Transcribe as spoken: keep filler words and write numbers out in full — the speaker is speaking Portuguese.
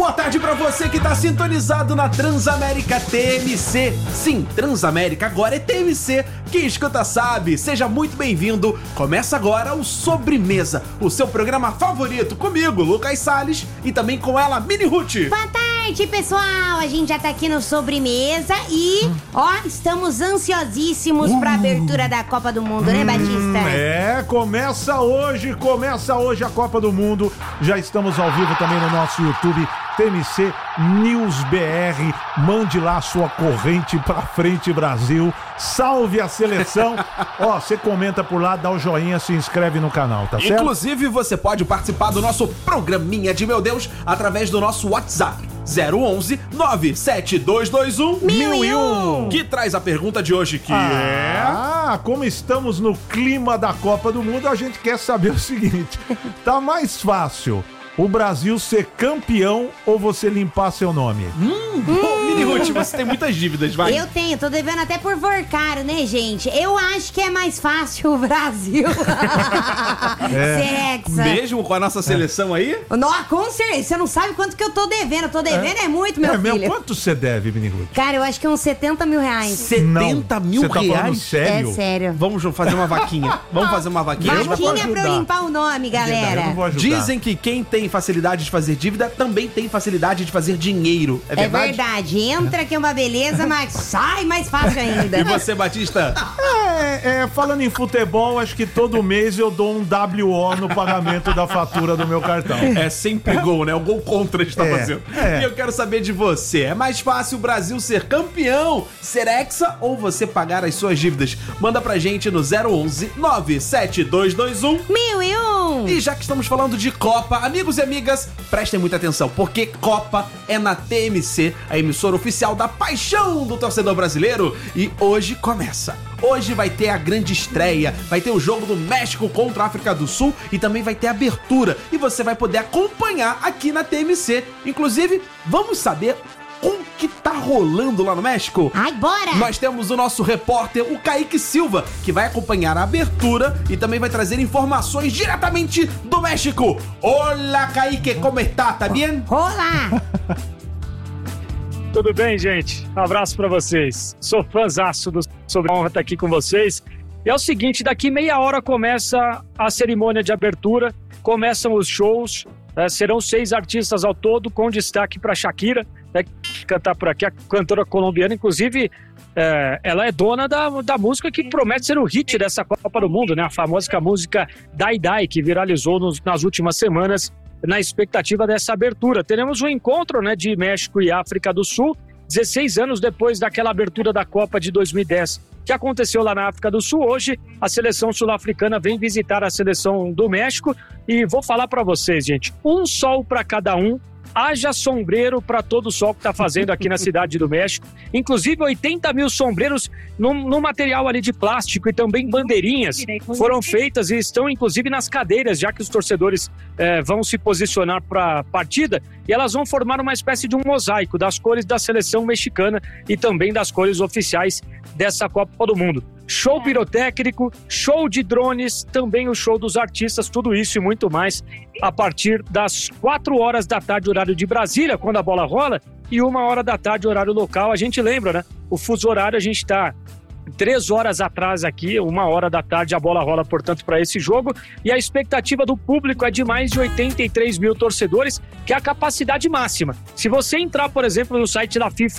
Boa tarde pra você que tá sintonizado na Transamérica T M C. Sim, Transamérica agora é T M C. Quem escuta sabe, seja muito bem-vindo. Começa agora o Sobremesa, o seu programa favorito, comigo, Lucas Salles, e também com ela, Mini Ruth. Boa tarde, pessoal. A gente já tá aqui no Sobremesa e, hum. ó, estamos ansiosíssimos uh. pra abertura da Copa do Mundo, hum, né, Batista? É, começa hoje, começa hoje a Copa do Mundo. Já estamos ao vivo também no nosso YouTube, T M C News B R. Mande lá a sua corrente pra frente, Brasil. Salve a seleção. Ó, você comenta por lá, dá o joinha, se inscreve no canal, tá certo? Inclusive, você pode participar do nosso programinha de Meu Deus através do nosso WhatsApp zero onze nove sete dois dois um mil e um, que traz a pergunta de hoje, que ah, é... Ah, como estamos no clima da Copa do Mundo, a gente quer saber o seguinte: tá mais fácil o Brasil ser campeão ou você limpar seu nome? Hum, hum. Mini Ruth, você tem muitas dívidas, vai. Eu tenho, tô devendo até por Vorcaro, né, gente? Eu acho que é mais fácil o Brasil é. ser hexa. Mesmo com a nossa seleção aí? Não, com certeza. Você não sabe quanto que eu tô devendo. Eu tô devendo é, é muito, meu é, filho. Meu, quanto você deve, Mini Ruth? Cara, eu acho que é uns setenta mil reais. setenta mil você tá reais? Falando sério? É sério. Vamos fazer uma vaquinha. Vamos fazer uma vaquinha. Vaquinha pra eu limpar o nome, galera. Eu não vou ajudar. Dizem que quem tem facilidade de fazer dívida também tem facilidade de fazer dinheiro. É verdade? É verdade. Entra que é uma beleza, mas sai mais fácil ainda. E você, Batista? É, é, falando em futebol, acho que todo mês eu dou um W O no pagamento da fatura do meu cartão. É sempre gol, né? O gol contra a gente tá é, fazendo. É. E eu quero saber de você. É mais fácil o Brasil ser campeão, ser hexa, ou você pagar as suas dívidas? Manda pra gente no zero onze nove sete dois dois um mil e um. E já que estamos falando de Copa, amigos e amigas, prestem muita atenção, porque Copa é na T M C, a emissora oficial da paixão do torcedor brasileiro. E hoje começa. Hoje vai ter a grande estreia, vai ter o jogo do México contra a África do Sul e também vai ter a abertura. E você vai poder acompanhar aqui na T M C. Inclusive, vamos saber o que tá rolando lá no México? Ai, bora! Nós temos o nosso repórter, o Kaique Silva, que vai acompanhar a abertura e também vai trazer informações diretamente do México. Olá, Kaique, como está? Tá bem? Olá! Tudo bem, gente? Um abraço pra vocês. Sou fãzaço do Sobre a Honra estar aqui com vocês. E é o seguinte, daqui meia hora começa a cerimônia de abertura, começam os shows, é, serão seis artistas ao todo, com destaque para Shakira, né, que cantar por aqui, a cantora colombiana, inclusive, é, ela é dona da, da música que promete ser o hit dessa Copa do Mundo, né? A famosa música Dai Dai, que viralizou nos, nas últimas semanas, na expectativa dessa abertura. Teremos um encontro, né, de México e África do Sul, dezesseis anos depois daquela abertura da Copa de dois mil e dez, que aconteceu lá na África do Sul. Hoje, a seleção sul-africana vem visitar a seleção do México e vou falar para vocês, gente, um sol para cada um. Haja sombreiro para todo o sol que está fazendo aqui na cidade do México. Inclusive, oitenta mil sombreiros no, no material ali de plástico e também bandeirinhas foram feitas e estão, inclusive, nas cadeiras, já que os torcedores eh, vão se posicionar para a partida e elas vão formar uma espécie de um mosaico das cores da seleção mexicana e também das cores oficiais dessa Copa do Mundo. Show pirotécnico, show de drones, também o show dos artistas, tudo isso e muito mais a partir das quatro horas da tarde, horário de Brasília, quando a bola rola, e uma hora da tarde, horário local. A gente lembra, né? O fuso horário, a gente está três horas atrás aqui, uma hora da tarde, a bola rola, portanto, para esse jogo. E a expectativa do público é de mais de oitenta e três mil torcedores, que é a capacidade máxima. Se você entrar, por exemplo, no site da FIFA